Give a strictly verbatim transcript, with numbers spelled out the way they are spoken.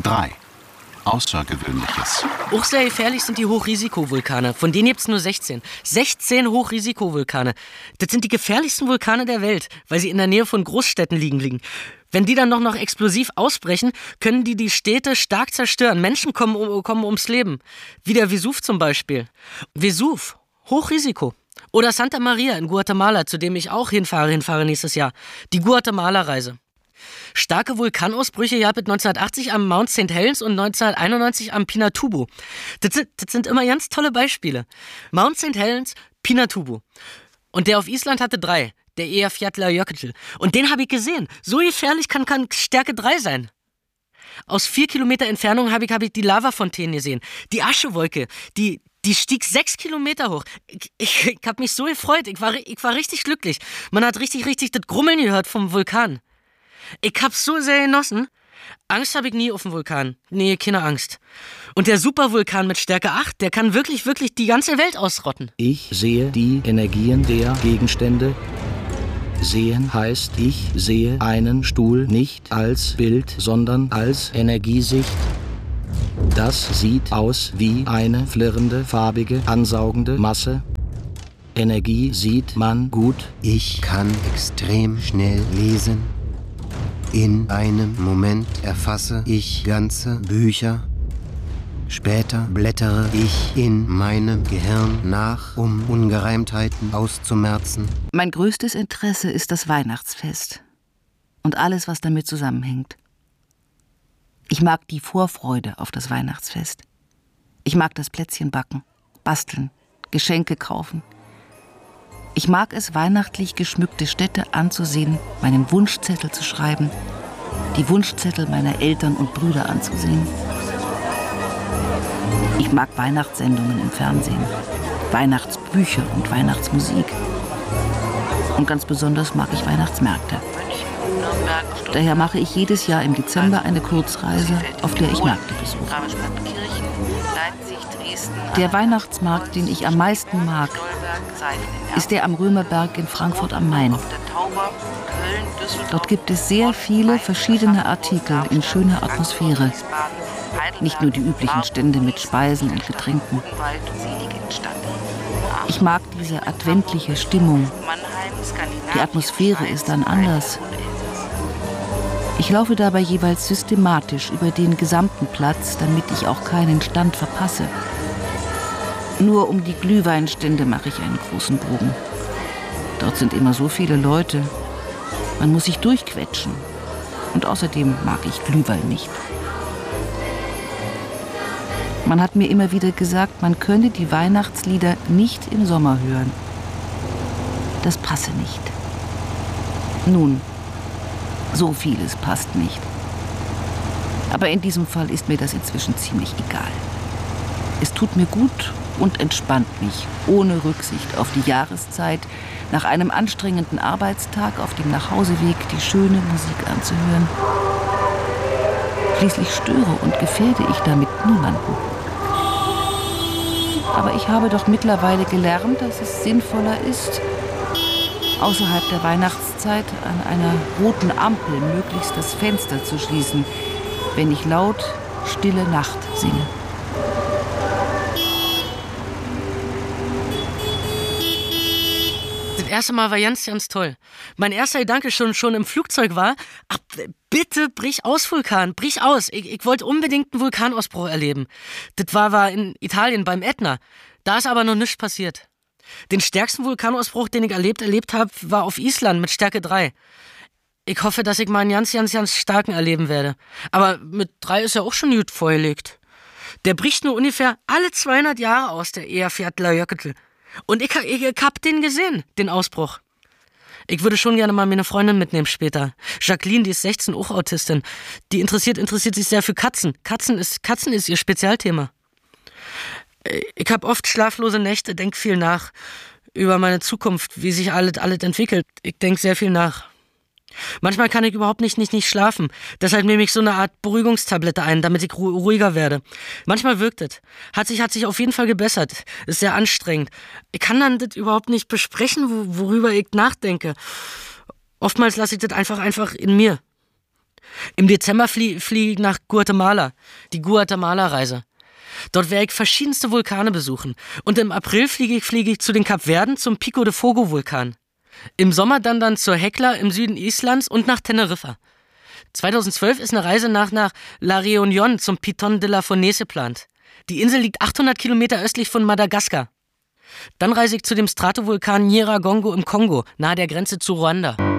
drei. Außergewöhnliches. Auch sehr gefährlich sind die Hochrisikovulkane. Von denen gibt es nur sechzehn. sechzehn Hochrisikovulkane. Das sind die gefährlichsten Vulkane der Welt, weil sie in der Nähe von Großstädten liegen. liegen. Wenn die dann noch, noch explosiv ausbrechen, können die die Städte stark zerstören. Menschen kommen, um, kommen ums Leben. Wie der Vesuv zum Beispiel. Vesuv, Hochrisiko. Oder Santa Maria in Guatemala, zu dem ich auch hinfahre, hinfahre nächstes Jahr. Die Guatemala-Reise. Starke Vulkanausbrüche gab es neunzehnhundertachtzig am Mount Saint Helens und neunzehnhunderteinundneunzig am Pinatubo. Das sind, das sind immer ganz tolle Beispiele. Mount Saint Helens, Pinatubo. Und der auf Island hatte drei, der Eyjafjallajökull. Und den habe ich gesehen. So gefährlich kann, kann Stärke drei sein. Aus vier Kilometer Entfernung habe ich, hab ich die Lavafontänen gesehen. Die Aschewolke, die, die stieg sechs Kilometer hoch. Ich, ich, ich habe mich so gefreut. Ich war, ich war richtig glücklich. Man hat richtig, richtig das Grummeln gehört vom Vulkan. Ich hab's so sehr genossen. Angst habe ich nie auf dem Vulkan. Nee, keine Angst. Und der Supervulkan mit Stärke acht, der kann wirklich, wirklich die ganze Welt ausrotten. Ich sehe die Energien der Gegenstände. Sehen heißt, ich sehe einen Stuhl nicht als Bild, sondern als Energiesicht. Das sieht aus wie eine flirrende, farbige, ansaugende Masse. Energie sieht man gut. Ich kann extrem schnell lesen. In einem Moment erfasse ich ganze Bücher. Später blättere ich in meinem Gehirn nach, um Ungereimtheiten auszumerzen. Mein größtes Interesse ist das Weihnachtsfest und alles, was damit zusammenhängt. Ich mag die Vorfreude auf das Weihnachtsfest. Ich mag das Plätzchenbacken, basteln, Geschenke kaufen. Ich mag es, weihnachtlich geschmückte Städte anzusehen, meinen Wunschzettel zu schreiben, die Wunschzettel meiner Eltern und Brüder anzusehen. Ich mag Weihnachtssendungen im Fernsehen, Weihnachtsbücher und Weihnachtsmusik. Und ganz besonders mag ich Weihnachtsmärkte. Daher mache ich jedes Jahr im Dezember eine Kurzreise, auf der ich Märkte besuche. Der Weihnachtsmarkt, den ich am meisten mag, ist der am Römerberg in Frankfurt am Main. Dort gibt es sehr viele verschiedene Artikel in schöner Atmosphäre. Nicht nur die üblichen Stände mit Speisen und Getränken. Ich mag diese adventliche Stimmung. Die Atmosphäre ist dann anders. Ich laufe dabei jeweils systematisch über den gesamten Platz, damit ich auch keinen Stand verpasse. Nur um die Glühweinstände mache ich einen großen Bogen. Dort sind immer so viele Leute. Man muss sich durchquetschen. Und außerdem mag ich Glühwein nicht. Man hat mir immer wieder gesagt, man könne die Weihnachtslieder nicht im Sommer hören. Das passe nicht. Nun, so vieles passt nicht. Aber in diesem Fall ist mir das inzwischen ziemlich egal. Es tut mir gut und entspannt mich, ohne Rücksicht auf die Jahreszeit, nach einem anstrengenden Arbeitstag auf dem Nachhauseweg die schöne Musik anzuhören. Schließlich störe und gefährde ich damit niemanden. Aber ich habe doch mittlerweile gelernt, dass es sinnvoller ist, außerhalb der Weihnachtszeit an einer roten Ampel möglichst das Fenster zu schließen, wenn ich laut Stille Nacht singe. Das erste Mal war ganz, ganz toll. Mein erster Gedanke schon, schon im Flugzeug war, ach, bitte brich aus, Vulkan, brich aus. Ich, ich wollte unbedingt einen Vulkanausbruch erleben. Das war, war in Italien beim Ätna. Da ist aber noch nichts passiert. Den stärksten Vulkanausbruch, den ich erlebt, erlebt habe, war auf Island mit Stärke drei. Ich hoffe, dass ich mal einen ganz, ganz, ganz starken erleben werde. Aber mit drei ist ja auch schon gut vorgelegt. Der bricht nur ungefähr alle zweihundert Jahre aus, der Eyjafjallajökull. Und ich, ich, ich hab den gesehen, den Ausbruch. Ich würde schon gerne mal meine Freundin mitnehmen später. Jacqueline, die ist sechzehn, auch Autistin. Die interessiert, interessiert sich sehr für Katzen. Katzen ist, Katzen ist ihr Spezialthema. Ich habe oft schlaflose Nächte, denke viel nach über meine Zukunft, wie sich alles, alles entwickelt. Ich denke sehr viel nach. Manchmal kann ich überhaupt nicht, nicht, nicht schlafen. Deshalb nehme ich so eine Art Beruhigungstablette ein, damit ich ru- ruhiger werde. Manchmal wirkt es. Hat sich, hat sich auf jeden Fall gebessert. Ist sehr anstrengend. Ich kann dann das überhaupt nicht besprechen, wo, worüber ich nachdenke. Oftmals lasse ich das einfach, einfach in mir. Im Dezember fliege flie ich nach Guatemala, die Guatemala-Reise. Dort werde ich verschiedenste Vulkane besuchen. Und im April fliege ich, fliege ich zu den Kapverden zum Pico de Fogo-Vulkan. Im Sommer dann dann zur Hekla im Süden Islands und nach Teneriffa. zweitausendzwölf ist eine Reise nach, nach La Réunion zum Piton de la Fournaise geplant. Die Insel liegt achthundert Kilometer östlich von Madagaskar. Dann reise ich zu dem Stratovulkan Nyiragongo im Kongo, nahe der Grenze zu Ruanda.